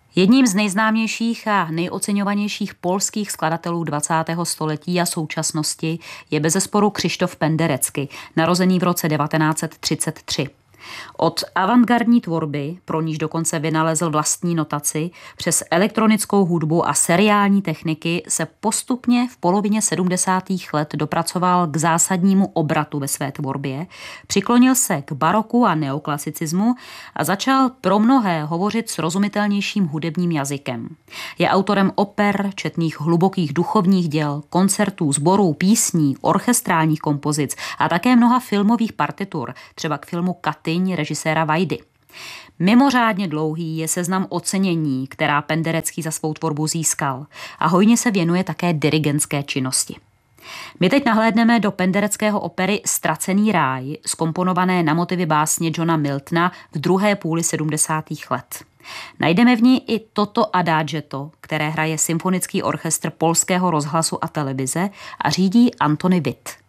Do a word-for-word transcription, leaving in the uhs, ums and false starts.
Jedním z nejznámějších a nejoceňovanějších polských skladatelů dvacátého století a současnosti je bezesporu Krzysztof Penderecki, narozený v roce devatenáct set třicet tři. Od avantgardní tvorby, pro níž dokonce vynalezl vlastní notaci, přes elektronickou hudbu a seriální techniky se postupně v polovině sedmdesátých let dopracoval k zásadnímu obratu ve své tvorbě, přiklonil se k baroku a neoklasicismu a začal pro mnohé hovořit srozumitelnějším hudebním jazykem. Je autorem oper, četných hlubokých duchovních děl, koncertů, sborů, písní, orchestrálních kompozic a také mnoha filmových partitur, třeba k filmu Katyň režiséra Vajdy. Mimořádně dlouhý je seznam ocenění, která Penderecký za svou tvorbu získal, a hojně se věnuje také dirigentské činnosti. My teď nahlédneme do Pendereckého opery Ztracený ráj, zkomponované na motivy básně Johna Miltona v druhé půli sedmdesátých let. Najdeme v ní i toto adagetto, které hraje symfonický orchestr Polského rozhlasu a televize a řídí Antony Witt.